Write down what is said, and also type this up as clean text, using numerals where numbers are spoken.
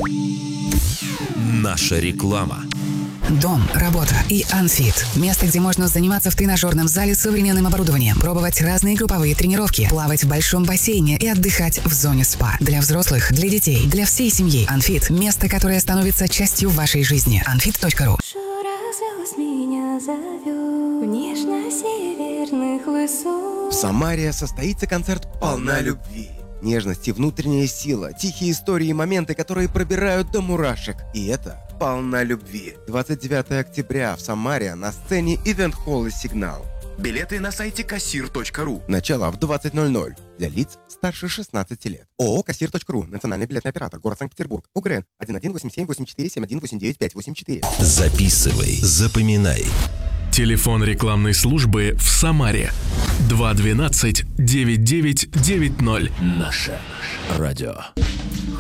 Наша реклама. Дом, работа и Анфит. Место, где можно заниматься в тренажерном зале современным оборудованием, пробовать разные групповые тренировки, плавать в большом бассейне и отдыхать в зоне СПА. Для взрослых, для детей, для всей семьи. Анфит – место, которое становится частью вашей жизни. Anfit.ru. Меня зовет нежно-северных высот. В Самаре состоится концерт «Полна любви». Нежность и внутренняя сила, тихие истории и моменты, которые пробирают до мурашек. И это «Полна любви». 29 октября в Самаре на сцене ивент-холла «Сигнал». Билеты на сайте kassir.ru. Начало в 20:00. Для лиц старше 16 лет. ООО «Kassir.ru». Национальный билетный оператор. Город Санкт-Петербург. УГРН 11878471898584. Записывай, запоминай. Телефон рекламной службы в Самаре 212 9990. Наше радио.